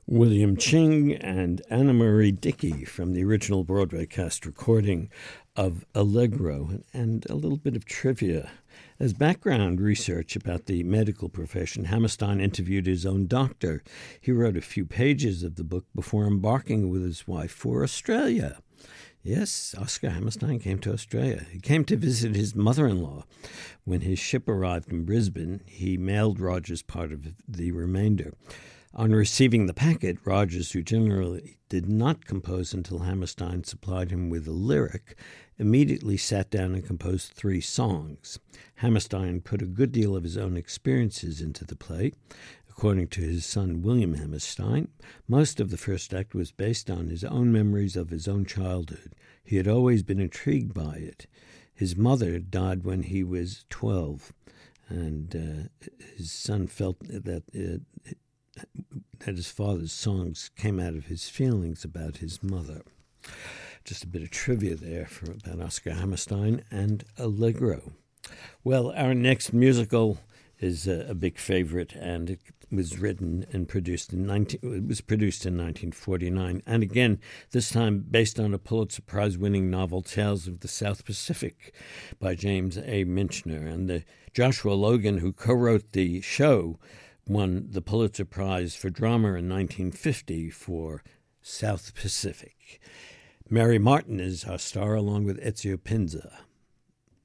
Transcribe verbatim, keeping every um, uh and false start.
William Ching and Anna Marie Dickey from the original Broadway cast recording of Allegro, and a little bit of trivia. As background research about the medical profession, Hammerstein interviewed his own doctor. He wrote a few pages of the book before embarking with his wife for Australia. Yes, Oscar Hammerstein came to Australia. He came to visit his mother-in-law. When his ship arrived in Brisbane, he mailed Rogers part of the remainder. On receiving the packet, Rogers, who generally did not compose until Hammerstein supplied him with a lyric, immediately sat down and composed three songs. Hammerstein put a good deal of his own experiences into the play. According to his son William Hammerstein, most of the first act was based on his own memories of his own childhood. He had always been intrigued by it. His mother died when he was twelve, and uh, his son felt that uh, that his father's songs came out of his feelings about his mother. Just a bit of trivia there for about Oscar Hammerstein and Allegro. Well, our next musical is a, a big favorite, and it was written and produced in nineteen. It was produced in nineteen forty-nine, and again, this time based on a Pulitzer Prize-winning novel, Tales of the South Pacific, by James A. Michener. And the Joshua Logan, who co-wrote the show, won the Pulitzer Prize for Drama in nineteen fifty for South Pacific. Mary Martin is our star, along with Ezio Pinza.